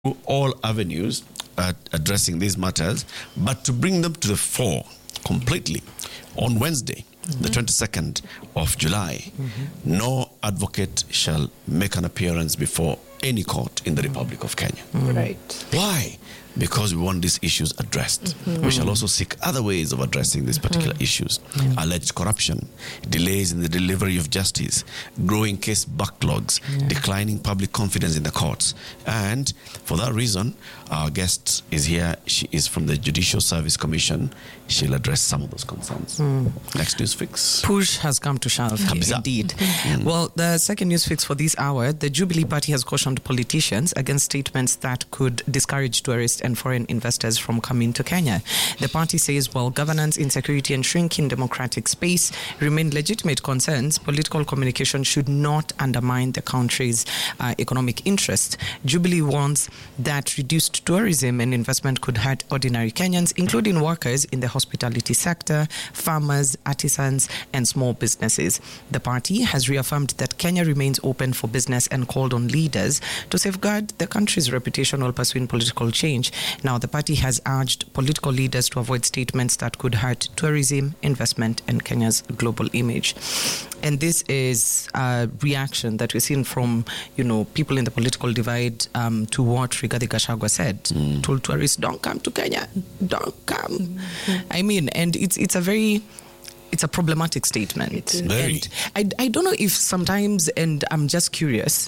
all avenues at addressing these matters, but to bring them to the fore completely on Wednesday, the 22nd of July, no advocate shall make an appearance before any court in the Republic of Kenya. Right. Why? Because we want these issues addressed. We shall also seek other ways of addressing these particular issues. Alleged corruption, delays in the delivery of justice, growing case backlogs, declining public confidence in the courts. And for that reason, our guest is here. She is from the Judicial Service Commission. She'll address some of those concerns. Next news fix. Push has come to shove, indeed. Well, the second news fix for this hour, the Jubilee Party has cautioned politicians against statements that could discourage tourists and foreign investors from coming to Kenya. The party says while governance, insecurity and shrinking democratic space remain legitimate concerns, political communication should not undermine the country's economic interest. Jubilee warns that reduced tourism and investment could hurt ordinary Kenyans, including workers in the hospitality sector, farmers, artisans and small businesses. The party has reaffirmed that Kenya remains open for business and called on leaders to safeguard the country's reputation while pursuing political change. Now, the party has urged political leaders to avoid statements that could hurt tourism, investment, and Kenya's global image. And this is a reaction that we're seeing from, people in the political divide to what Rigathi Gachagua said. Told tourists, don't come to Kenya, don't come. I mean, and it's a problematic statement. Very. And I don't know if sometimes, and I'm just curious,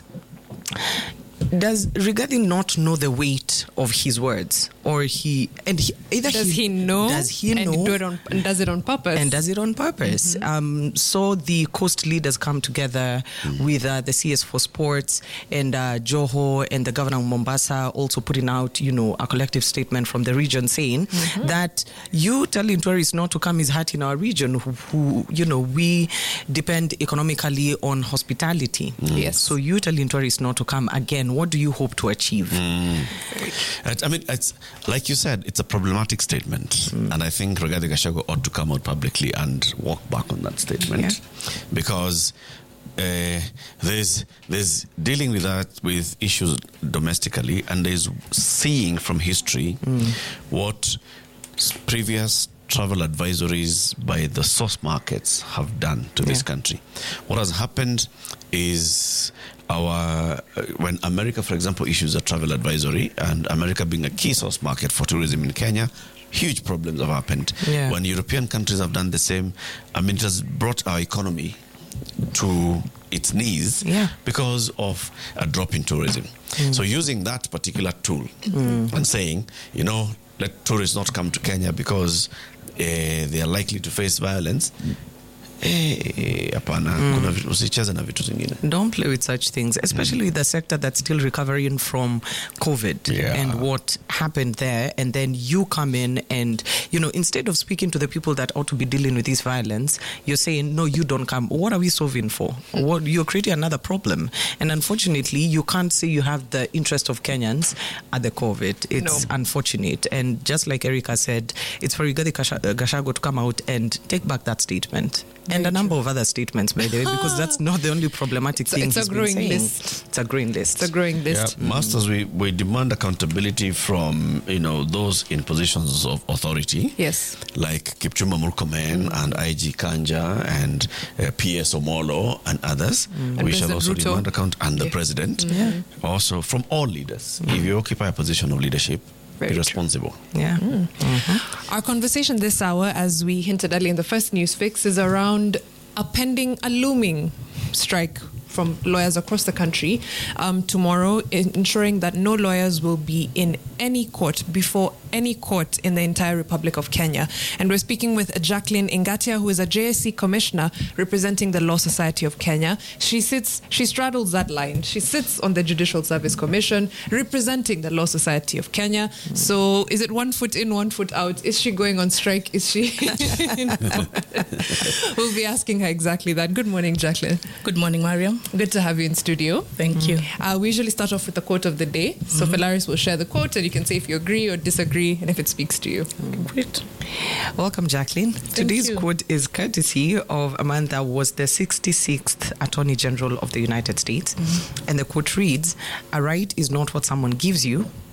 does Rigathi not know the weight of his words, or does he know and does it on purpose? So the coast leaders come together with the CS for Sports and Joho and the governor of Mombasa also putting out a collective statement from the region saying that you telling tourists not to come is hurting our region who we depend economically on hospitality. Yes. So you telling tourists not to come again, what do you hope to achieve? I mean, it's like you said, it's a problematic statement, and I think Rigathi Gachagua ought to come out publicly and walk back on that statement, because there's dealing with issues domestically, and there's seeing from history what previous travel advisories by the source markets have done to this country. What has happened is when America, for example, issues a travel advisory, and America being a key source market for tourism in Kenya, huge problems have happened. When European countries have done the same, I mean, it has brought our economy to its knees because of a drop in tourism. So using that particular tool and saying, let tourists not come to Kenya because they are likely to face violence. Don't play with such things, especially the sector that's still recovering from COVID and what happened there. And then you come in and, instead of speaking to the people that ought to be dealing with this violence, you're saying, no, you don't come. What are we solving for? You're creating another problem. And unfortunately, you can't say you have the interest of Kenyans at the COVID. It's unfortunate. And just like Erica said, it's for Rigathi Gachagua to come out and take back that statement. And a number of other statements, by the way, because that's not the only problematic thing it's he's a growing been saying. list. It's a growing list. It's a growing list. Masters, we demand accountability from, those in positions of authority. Yes. Like Kipchumba Murkomen and IG Kanja and PS Omolo and others. And we shall also Ruto. demand account, and the president. Also from all leaders. If you occupy a position of leadership, be responsible. Our conversation this hour, as we hinted earlier in the first news fix, is around a looming strike from lawyers across the country tomorrow, ensuring that no lawyers will be in any court before any court in the entire Republic of Kenya. And we're speaking with Jacqueline Ingatia, who is a JSC commissioner representing the Law Society of Kenya. She straddles that line. She sits on the Judicial Service Commission representing the Law Society of Kenya. So is it 1 foot in, 1 foot out? Is she going on strike? Is she? We'll be asking her exactly that. Good morning, Jacqueline. Good morning, Mariam. Good to have you in studio. Thank you. We usually start off with the quote of the day. So Phalaris will share the quote and you can say if you agree or disagree and if it speaks to you. Great. Welcome, Jacqueline. Today's you. quote is courtesy of Amanda, was the 66th Attorney General of the United States. And the quote reads, "A right is not what someone gives you,